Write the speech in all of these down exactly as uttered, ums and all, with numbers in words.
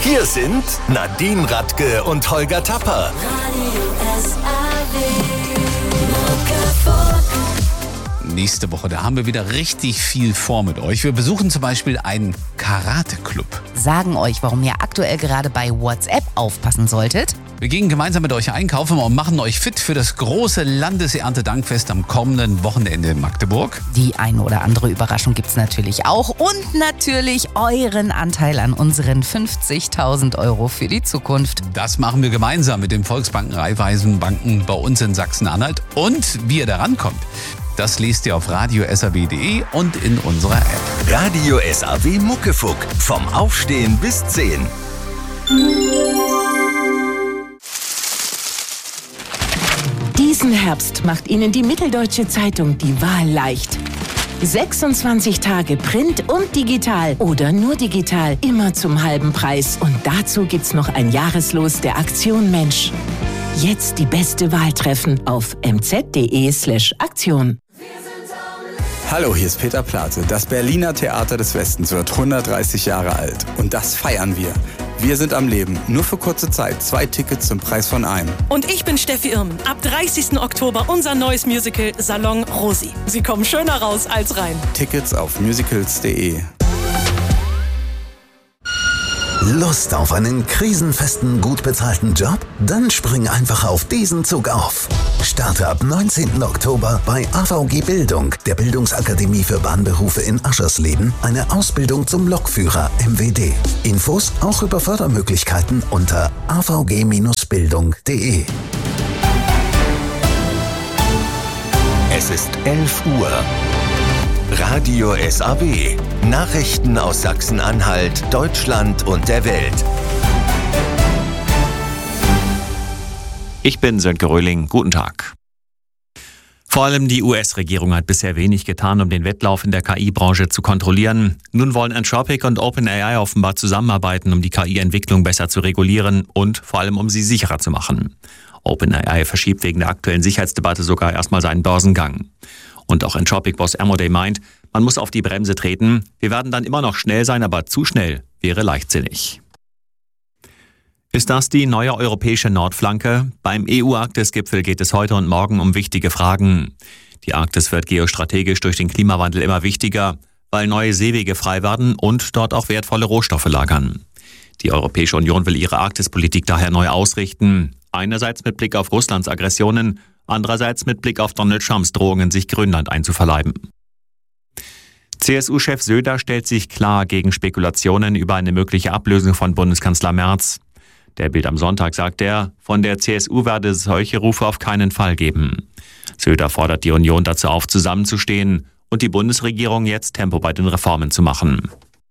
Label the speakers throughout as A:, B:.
A: Hier sind Nadine Radke und Holger Tapper.
B: Nächste Woche, da haben wir wieder richtig viel vor mit euch. Wir besuchen zum Beispiel einen Karate-Club.
C: Sagen euch, warum ihr aktuell gerade bei WhatsApp aufpassen solltet.
B: Wir gehen gemeinsam mit euch einkaufen und machen euch fit für das große Landeserntedankfest am kommenden Wochenende in Magdeburg.
C: Die eine oder andere Überraschung gibt's natürlich auch. Und natürlich euren Anteil an unseren fünfzigtausend Euro für die Zukunft.
B: Das machen wir gemeinsam mit den Volksbanken, Raiffeisenbanken bei uns in Sachsen-Anhalt. Und wie ihr da rankommt, das lest ihr auf radio s a w punkt d e und in unserer App.
A: Radio S A W Muckefuck. Vom Aufstehen bis zehn.
D: Diesen Herbst macht Ihnen die Mitteldeutsche Zeitung die Wahl leicht. sechsundzwanzig Tage Print und digital oder nur digital, immer zum halben Preis. Und dazu gibt's noch ein Jahreslos der Aktion Mensch. Jetzt die beste Wahl treffen auf m z punkt d e slash aktion.
E: Hallo, hier ist Peter Plate. Das Berliner Theater des Westens wird hundertdreißig Jahre alt. Und das feiern wir. Wir sind am Leben. Nur für kurze Zeit. Zwei Tickets zum Preis von einem.
F: Und ich bin Steffi Irmen. Ab dreißigsten Oktober unser neues Musical Salon Rosi. Sie kommen schöner raus als rein.
E: Tickets auf musicals punkt d e.
G: Lust auf einen krisenfesten, gut bezahlten Job? Dann spring einfach auf diesen Zug auf. Starte ab neunzehnten Oktober bei A V G Bildung, der Bildungsakademie für Bahnberufe in Aschersleben, eine Ausbildung zum Lokführer M W D. Infos auch über Fördermöglichkeiten unter a v g Bindestrich bildung punkt d e.
A: Es ist elf Uhr. Radio S A W. Nachrichten aus Sachsen-Anhalt, Deutschland und der Welt.
H: Ich bin Sönke Röhling. Guten Tag. Vor allem die U S-Regierung hat bisher wenig getan, um den Wettlauf in der K I-Branche zu kontrollieren. Nun wollen Anthropic und OpenAI offenbar zusammenarbeiten, um die K I-Entwicklung besser zu regulieren und vor allem, um sie sicherer zu machen. OpenAI verschiebt wegen der aktuellen Sicherheitsdebatte sogar erstmal seinen Börsengang. Und auch Anthropic-Boss Amodei meint, man muss auf die Bremse treten. Wir werden dann immer noch schnell sein, aber zu schnell wäre leichtsinnig. Ist das die neue europäische Nordflanke? Beim E U-Arktis-Gipfel geht es heute und morgen um wichtige Fragen. Die Arktis wird geostrategisch durch den Klimawandel immer wichtiger, weil neue Seewege frei werden und dort auch wertvolle Rohstoffe lagern. Die Europäische Union will ihre Arktispolitik daher neu ausrichten. Einerseits mit Blick auf Russlands Aggressionen, andererseits mit Blick auf Donald Trumps Drohungen, sich Grönland einzuverleiben. C S U-Chef Söder stellt sich klar gegen Spekulationen über eine mögliche Ablösung von Bundeskanzler Merz. Der Bild am Sonntag sagt er, von der C S U werde es solche Rufe auf keinen Fall geben. Söder fordert die Union dazu auf, zusammenzustehen und die Bundesregierung jetzt Tempo bei den Reformen zu machen.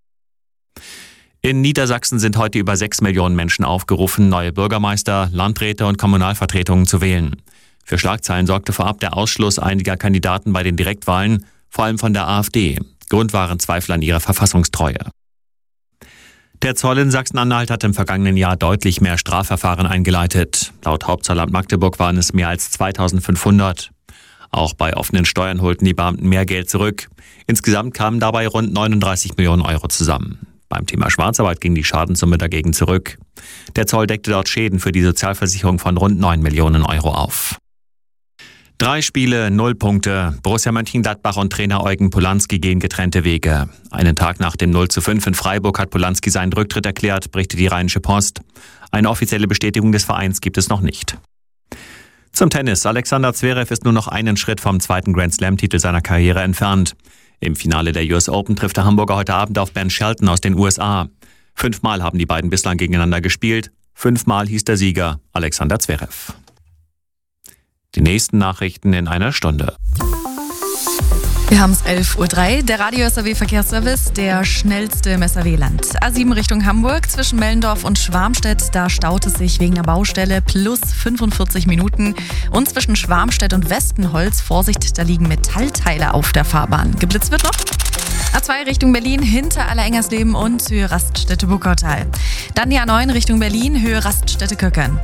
H: In Niedersachsen sind heute über sechs Millionen Menschen aufgerufen, neue Bürgermeister, Landräte und Kommunalvertretungen zu wählen. Für Schlagzeilen sorgte vorab der Ausschluss einiger Kandidaten bei den Direktwahlen, vor allem von der AfD. Grund waren Zweifel an ihrer Verfassungstreue. Der Zoll in Sachsen-Anhalt hat im vergangenen Jahr deutlich mehr Strafverfahren eingeleitet. Laut Hauptzollamt Magdeburg waren es mehr als zweitausendfünfhundert. Auch bei offenen Steuern holten die Beamten mehr Geld zurück. Insgesamt kamen dabei rund neununddreißig Millionen Euro zusammen. Beim Thema Schwarzarbeit ging die Schadenssumme dagegen zurück. Der Zoll deckte dort Schäden für die Sozialversicherung von rund neun Millionen Euro auf. Drei Spiele, null Punkte. Borussia Mönchengladbach und Trainer Eugen Polanski gehen getrennte Wege. Einen Tag nach dem null zu fünf in Freiburg hat Polanski seinen Rücktritt erklärt, berichtet die Rheinische Post. Eine offizielle Bestätigung des Vereins gibt es noch nicht. Zum Tennis. Alexander Zverev ist nur noch einen Schritt vom zweiten Grand-Slam-Titel seiner Karriere entfernt. Im Finale der U S Open trifft der Hamburger heute Abend auf Ben Shelton aus den U S A. Fünfmal haben die beiden bislang gegeneinander gespielt. Fünfmal hieß der Sieger Alexander Zverev. Die nächsten Nachrichten in einer Stunde.
I: Wir haben es elf Uhr drei, der Radio S A W Verkehrsservice, der schnellste im S A W-Land. A sieben Richtung Hamburg, zwischen Mellendorf und Schwarmstedt, da staut es sich wegen der Baustelle plus fünfundvierzig Minuten. Und zwischen Schwarmstedt und Westenholz, Vorsicht, da liegen Metallteile auf der Fahrbahn. Geblitzt wird noch. A zwei Richtung Berlin, hinter Allerengersleben und Höhe Raststätte Wuppertal. Dann die A neun Richtung Berlin, Höhe Raststätte Köckern.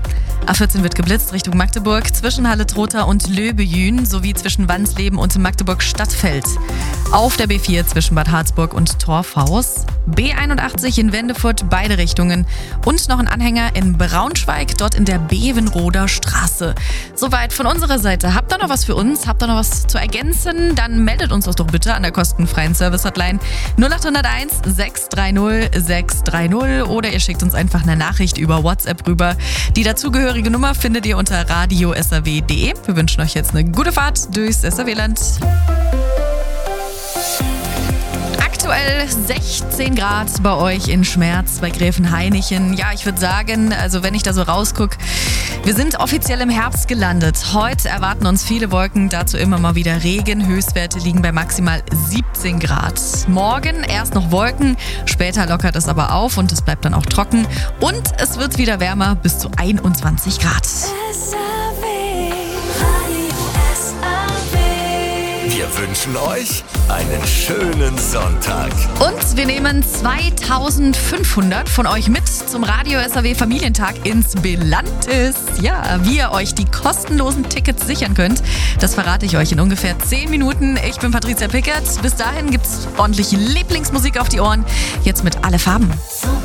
I: A vierzehn wird geblitzt Richtung Magdeburg zwischen Halle-Trotha und Löbejün sowie zwischen Wansleben und Magdeburg-Stadtfeld. Auf der B vier zwischen Bad Harzburg und Torfhaus. B einundachtzig in Wendefurt, beide Richtungen. Und noch ein Anhänger in Braunschweig, dort in der Bevenroder Straße. Soweit von unserer Seite. Habt ihr noch was für uns? Habt ihr noch was zu ergänzen? Dann meldet uns das doch bitte an der kostenfreien Service-Hotline null acht null eins sechs drei null sechs drei null oder ihr schickt uns einfach eine Nachricht über WhatsApp rüber. Die dazugehörige Nummer findet ihr unter radio s a w punkt d e. Wir wünschen euch jetzt eine gute Fahrt durchs S A W-Land. Aktuell sechzehn Grad bei euch in Schmerz, bei Gräfenhainichen. Ja, ich würde sagen, also wenn ich da so rausgucke, wir sind offiziell im Herbst gelandet. Heute erwarten uns viele Wolken, dazu immer mal wieder Regen. Höchstwerte liegen bei maximal siebzehn Grad. Morgen erst noch Wolken, später lockert es aber auf und es bleibt dann auch trocken. Und es wird wieder wärmer, bis zu einundzwanzig Grad.
A: Wir wünschen euch einen schönen Sonntag.
I: Und wir nehmen zweitausendfünfhundert von euch mit zum Radio S A W Familientag ins Belantis. Ja, wie ihr euch die kostenlosen Tickets sichern könnt, das verrate ich euch in ungefähr zehn Minuten. Ich bin Patricia Pickert. Bis dahin gibt's ordentlich Lieblingsmusik auf die Ohren. Jetzt mit Alle Farben.